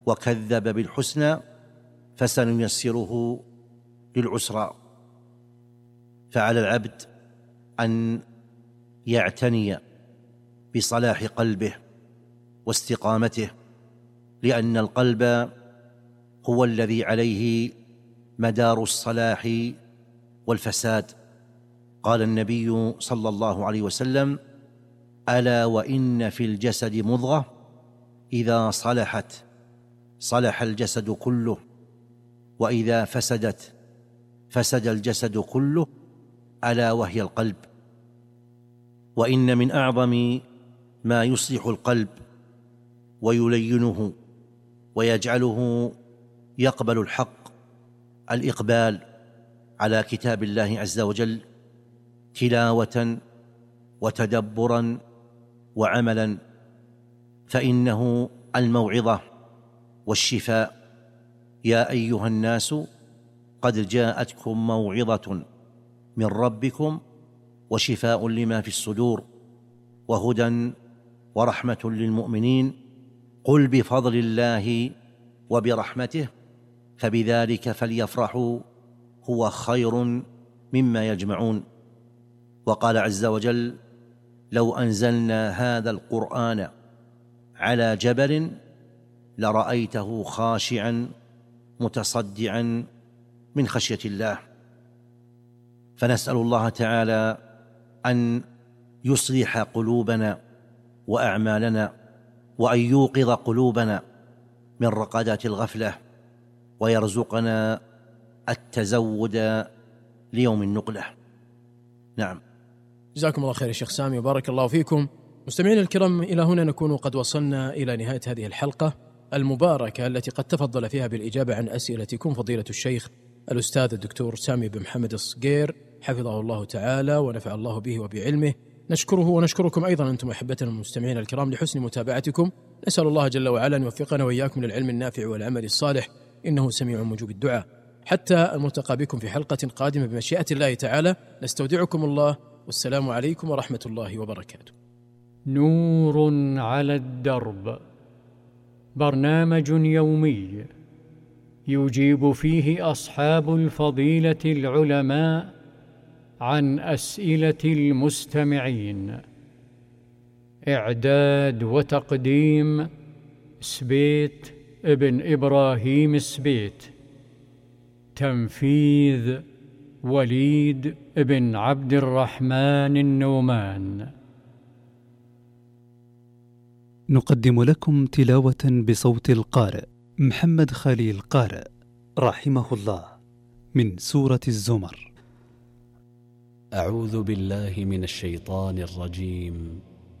وكذب بالحسنى فسنيسره للعسرى. فعلى العبد أن يعتني بصلاح قلبه واستقامته، لأن القلب هو الذي عليه مدار الصلاح والفساد. قال النبي صلى الله عليه وسلم: ألا وإن في الجسد مضغة إذا صلحت صلح الجسد كله، وإذا فسدت فسد الجسد كله، ألا وهي القلب. وإن من أعظم ما يصلح القلب ويلينه ويجعله يقبل الحق الإقبال على كتاب الله عز وجل تلاوة وتدبرا وعملا، فإنه الموعظة والشفاء. يا أيها الناس قد جاءتكم موعظة من ربكم وشفاء لما في الصدور وهدى ورحمة للمؤمنين. قل بفضل الله وبرحمته فبذلك فليفرحوا هو خير مما يجمعون. وقال عز وجل: لو أنزلنا هذا القرآن على جبل لرأيته خاشعا متصدعا من خشية الله. فنسأل الله تعالى أن يصلح قلوبنا وأعمالنا، وأن يوقظ قلوبنا من رقدات الغفلة، ويرزقنا التزود ليوم النقلة. نعم. جزاكم الله خير يا شيخ سامي وبارك الله فيكم. مستمعين الكرام، إلى هنا نكون قد وصلنا إلى نهاية هذه الحلقة المباركة التي قد تفضل فيها بالإجابة عن أسئلتكم فضيلة الشيخ الأستاذ الدكتور سامي بن محمد الصقير حفظه الله تعالى ونفع الله به وبعلمه. نشكره ونشكركم أيضا أنتم أحبتنا المستمعين الكرام لحسن متابعتكم. نسأل الله جل وعلا أن يوفقنا وإياكم للعلم النافع والعمل الصالح، إنه سميع مجيب الدعاء. حتى الملتقى بكم في حلقة قادمة بمشيئة الله تعالى، نستودعكم الله، والسلام عليكم ورحمة الله وبركاته. نور على الدرب، برنامج يومي يجيب فيه أصحاب الفضيلة العلماء عن أسئلة المستمعين. إعداد وتقديم سبيت ابن إبراهيم سبيت. تنفيذ وليد ابن عبد الرحمن النومان. نقدم لكم تلاوة بصوت القارئ محمد خليل قارئ رحمه الله من سورة الزمر. أعوذ بالله من الشيطان الرجيم.